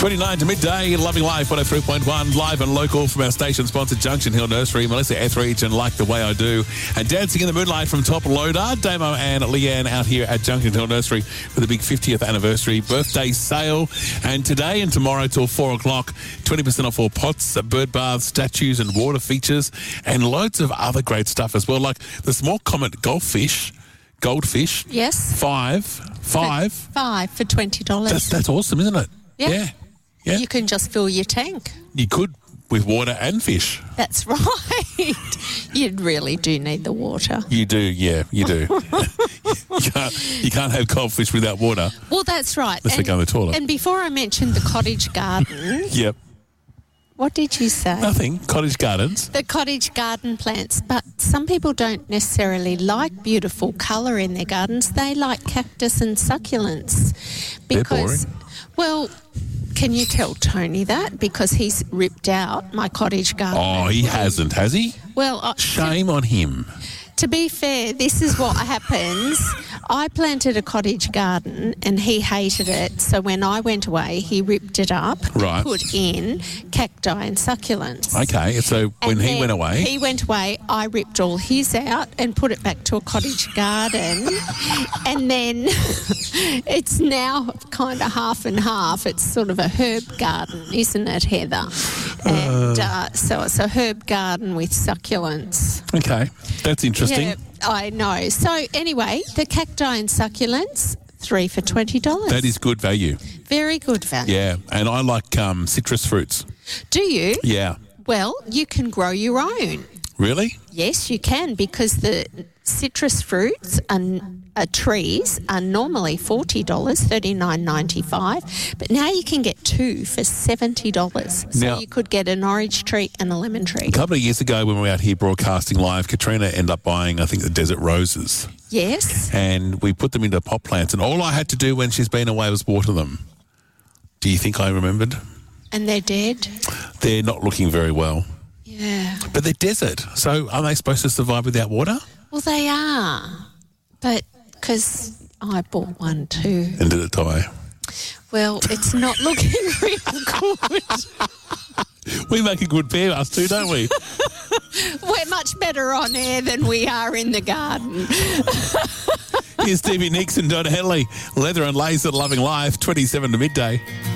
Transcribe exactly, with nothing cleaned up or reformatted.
twenty-nine to midday, Loving Life, one oh three point one, live and local from our station-sponsored Junction Hill Nursery. Melissa Etheridge and Like the Way I Do. And Dancing in the Moonlight from Top Loader. Damo and Leanne out here at Junction Hill Nursery for the big fiftieth anniversary birthday sale. And today and tomorrow till four o'clock, twenty percent off all pots, bird baths, statues and water features, and loads of other great stuff as well, like the small comet goldfish. Goldfish. Yes. Five. Five. For five for twenty dollars. That's, that's awesome, isn't it? Yeah. Yeah. Yeah. You can just fill your tank. You could with water and fish. That's right. You really do need the water. You do, yeah, you do. you, can't, you can't have goldfish without water. Well, that's right. Unless they go in the toilet. And before I mentioned the cottage garden. Yep. What did you say? Nothing. Cottage gardens. The cottage garden plants. But some people don't necessarily like beautiful colour in their gardens. They like cactus and succulents. Because, They're boring. Well, can you tell Tony that? Because he's ripped out my cottage garden. Oh, he hasn't, has he? Well, I, Shame on him. To be fair, this is what happens. I planted a cottage garden and he hated it. So when I went away, he ripped it up, Right. put in cacti and succulents. Okay, so when And he then went away... He went away, I ripped all his out and put it back to a cottage garden. And then it's now kind of half and half. It's sort of a herb garden, isn't it, Heather? And uh, so it's a herb garden with succulents. Okay, that's interesting. Yeah, I know. So anyway, the cacti and succulents, three for twenty dollars. That is good value. Very good value. Yeah, and I like um, citrus fruits. Do you? Yeah. Well, you can grow your own. Really? Yes, you can, because the citrus fruits and uh, trees are normally forty dollars, thirty-nine ninety-five, but now you can get two for seventy dollars. So Now- you could get an orange tree and a lemon tree. A couple of years ago when we were out here broadcasting live, Katrina ended up buying, I think, the desert roses. Yes. And we put them into pot plants, and all I had to do when she's been away was water them. Do you think I remembered? And they're dead. They're not looking very well. Yeah. But they're desert, so are they supposed to survive without water? Well, they are, but because I bought one too. And did it die? Well, it's not looking real good. We make a good pair, us two, don't we? We're much better on air than we are in the garden. Here's Stevie Nicks and Donna Henley. Leather and Lace at Loving Life, twenty-seven to midday.